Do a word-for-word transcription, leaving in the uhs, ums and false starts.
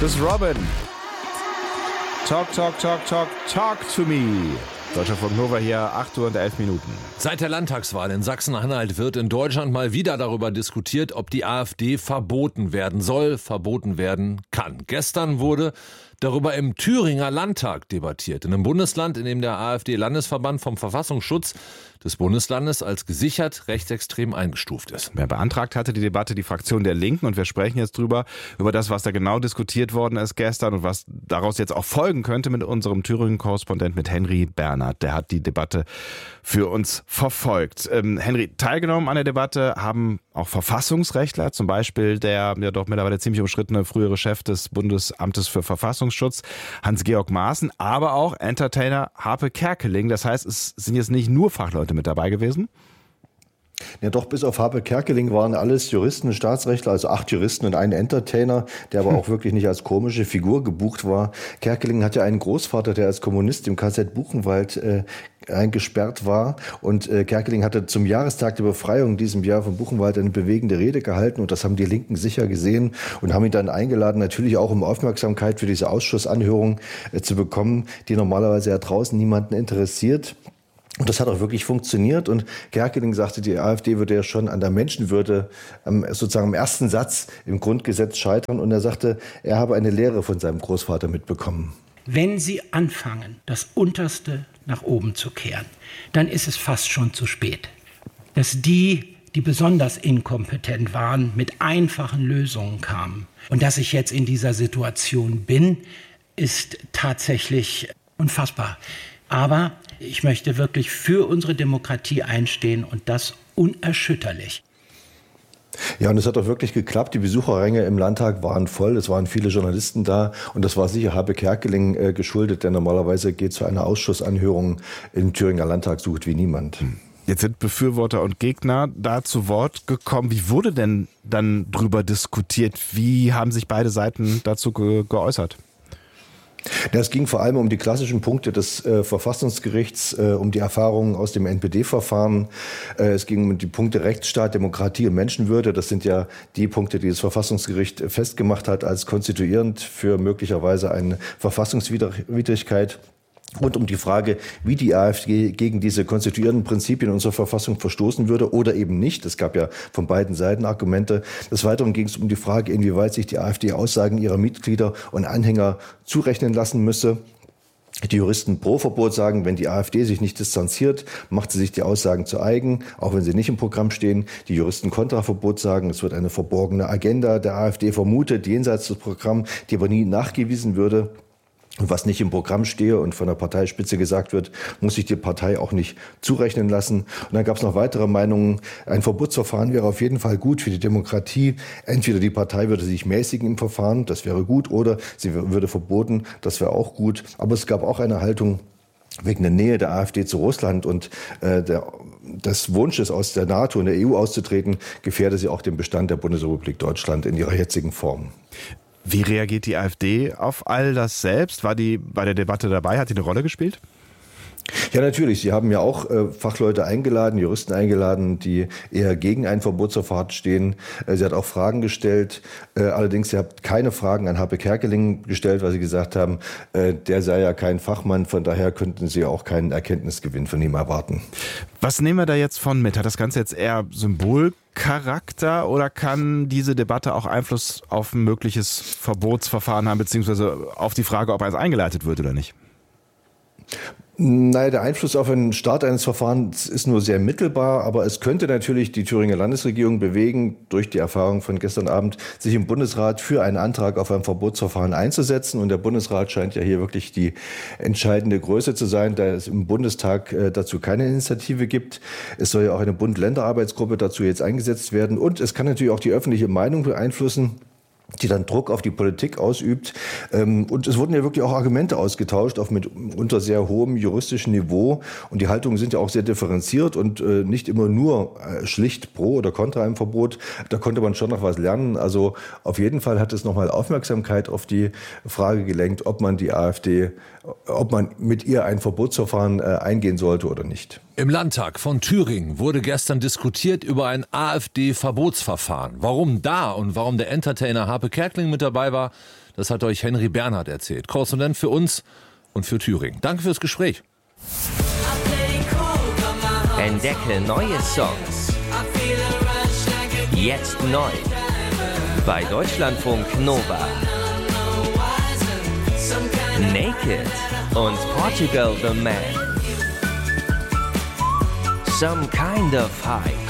Das ist Robin. Talk, talk, talk, talk, talk to me. Deutschlandfunk Nova hier, acht Uhr und elf Minuten. Seit der Landtagswahl in Sachsen-Anhalt wird in Deutschland mal wieder darüber diskutiert, ob die AfD verboten werden soll, verboten werden kann. Gestern wurde darüber im Thüringer Landtag debattiert. In einem Bundesland, in dem der AfD-Landesverband vom Verfassungsschutz des Bundeslandes als gesichert rechtsextrem eingestuft ist. Wer beantragt hatte die Debatte, die Fraktion der Linken, und wir sprechen jetzt drüber, über das, was da genau diskutiert worden ist gestern und was daraus jetzt auch folgen könnte mit unserem Thüringen-Korrespondent, mit Henry Bernhard. Der hat die Debatte für uns verfolgt. Ähm, Henry, teilgenommen an der Debatte haben auch Verfassungsrechtler, zum Beispiel der ja doch mittlerweile ziemlich umstrittene frühere Chef des Bundesamtes für Verfassungsschutz, Hans-Georg Maaßen, aber auch Entertainer Harpe Kerkeling. Das heißt, es sind jetzt nicht nur Fachleute mit dabei gewesen? Ja, doch, bis auf Harpe Kerkeling waren alles Juristen und Staatsrechtler, also acht Juristen und ein Entertainer, der aber auch wirklich nicht als komische Figur gebucht war. Kerkeling hat ja einen Großvater, der als Kommunist im K Z Buchenwald äh, eingesperrt war, und äh, Kerkeling hatte zum Jahrestag der Befreiung in diesem Jahr von Buchenwald eine bewegende Rede gehalten, und das haben die Linken sicher gesehen und haben ihn dann eingeladen, natürlich auch um Aufmerksamkeit für diese Ausschussanhörung äh, zu bekommen, die normalerweise ja draußen niemanden interessiert. Und das hat auch wirklich funktioniert, und Kerkeling sagte, die AfD würde ja schon an der Menschenwürde ähm, sozusagen im ersten Satz im Grundgesetz scheitern, und er sagte, er habe eine Lehre von seinem Großvater mitbekommen. Wenn Sie anfangen, das Unterste nach oben zu kehren, dann ist es fast schon zu spät. Dass die, die besonders inkompetent waren, mit einfachen Lösungen kamen. Und dass ich jetzt in dieser Situation bin, ist tatsächlich unfassbar. Aber ich möchte wirklich für unsere Demokratie einstehen, und das unerschütterlich. Ja, und es hat auch wirklich geklappt. Die Besucherränge im Landtag waren voll. Es waren viele Journalisten da, und das war sicher Harpe Kerkeling äh, geschuldet, denn normalerweise geht zu einer Ausschussanhörung im Thüringer Landtag so gut wie niemand. Jetzt sind Befürworter und Gegner da zu Wort gekommen. Wie wurde denn dann drüber diskutiert? Wie haben sich beide Seiten dazu ge- geäußert? Ja, es ging vor allem um die klassischen Punkte des äh, Verfassungsgerichts, äh, um die Erfahrungen aus dem N P D-Verfahren. Äh, es ging um die Punkte Rechtsstaat, Demokratie und Menschenwürde. Das sind ja die Punkte, die das Verfassungsgericht festgemacht hat als konstituierend für möglicherweise eine Verfassungswidrigkeit. Und um die Frage, wie die AfD gegen diese konstituierenden Prinzipien unserer Verfassung verstoßen würde oder eben nicht. Es gab ja von beiden Seiten Argumente. Des Weiteren ging es um die Frage, inwieweit sich die AfD Aussagen ihrer Mitglieder und Anhänger zurechnen lassen müsse. Die Juristen pro Verbot sagen, wenn die AfD sich nicht distanziert, macht sie sich die Aussagen zu eigen, auch wenn sie nicht im Programm stehen. Die Juristen kontra Verbot sagen, es wird eine verborgene Agenda der AfD vermutet, jenseits des Programms, die aber nie nachgewiesen würde. Und was nicht im Programm stehe und von der Parteispitze gesagt wird, muss sich die Partei auch nicht zurechnen lassen. Und dann gab es noch weitere Meinungen. Ein Verbotsverfahren wäre auf jeden Fall gut für die Demokratie. Entweder die Partei würde sich mäßigen im Verfahren, das wäre gut, oder sie würde verboten, das wäre auch gut. Aber es gab auch eine Haltung wegen der Nähe der AfD zu Russland und äh, der, des Wunsches, aus der NATO und der E U auszutreten, gefährde sie auch den Bestand der Bundesrepublik Deutschland in ihrer jetzigen Form. Wie reagiert die AfD auf all das selbst? War die bei der Debatte dabei? Hat die eine Rolle gespielt? Ja, natürlich. Sie haben ja auch äh, Fachleute eingeladen, Juristen eingeladen, die eher gegen ein Verbotsverfahren stehen. Äh, sie hat auch Fragen gestellt. Äh, allerdings, sie hat keine Fragen an Harpe Kerkeling gestellt, weil sie gesagt haben, äh, der sei ja kein Fachmann. Von daher könnten sie auch keinen Erkenntnisgewinn von ihm erwarten. Was nehmen wir da jetzt von mit? Hat das Ganze jetzt eher Symbolcharakter, oder kann diese Debatte auch Einfluss auf ein mögliches Verbotsverfahren haben, beziehungsweise auf die Frage, ob eins eingeleitet wird oder nicht? Naja, der Einfluss auf den Start eines Verfahrens ist nur sehr mittelbar, aber es könnte natürlich die Thüringer Landesregierung bewegen, durch die Erfahrung von gestern Abend, sich im Bundesrat für einen Antrag auf ein Verbotsverfahren einzusetzen. Und der Bundesrat scheint ja hier wirklich die entscheidende Größe zu sein, da es im Bundestag äh, dazu keine Initiative gibt. Es soll ja auch eine Bund-Länder-Arbeitsgruppe dazu jetzt eingesetzt werden. Und es kann natürlich auch die öffentliche Meinung beeinflussen, die dann Druck auf die Politik ausübt. Und es wurden ja wirklich auch Argumente ausgetauscht, auf mitunter sehr hohem juristischen Niveau. Und die Haltungen sind ja auch sehr differenziert und nicht immer nur schlicht pro oder contra einem Verbot. Da konnte man schon noch was lernen. Also auf jeden Fall hat es nochmal Aufmerksamkeit auf die Frage gelenkt, ob man die AfD, ob man mit ihr ein Verbotsverfahren eingehen sollte oder nicht. Im Landtag von Thüringen wurde gestern diskutiert über ein AfD-Verbotsverfahren. Warum da und warum der Entertainer Harpe Harpe Kerkeling mit dabei war. Das hat euch Henry Bernhard erzählt. Korrespondent für uns und für Thüringen. Danke fürs Gespräch. Entdecke neue Songs. Jetzt neu. Bei Deutschlandfunk Nova. Naked und Portugal the Man. Some Kind of High.